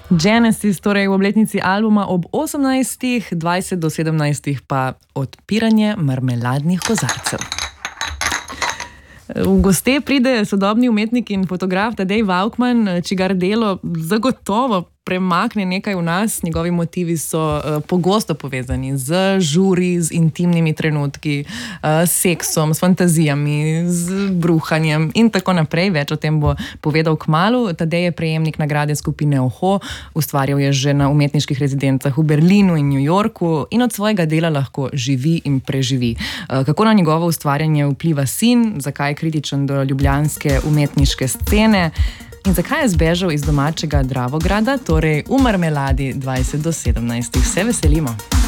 Genesis, torej v obletnici albuma ob 18, 20 do 17 pa odpiranje marmeladnih kozarcev. V goste pride sodobni umetnik in fotograf Tadej Vaukman, čigar delo zagotovo premakne nekaj v nas. Njegovi motivi so pogosto povezani z žuri, z intimnimi trenutki, s seksom, s fantazijami, z bruhanjem in tako naprej. Več o tem bo povedal kmalu. Tadej je prejemnik nagrade skupine Oho, ustvarjal je že na umetniških rezidencah v Berlinu in New Yorku in od svojega dela lahko živi in preživi. Kako na njegovo ustvarjanje vpliva sin, zakaj je kritičen do ljubljanske umetniške scene in zakaj je zbežal iz domačega Dravograda, torej v marmeladi 20 do 17. Se veselimo.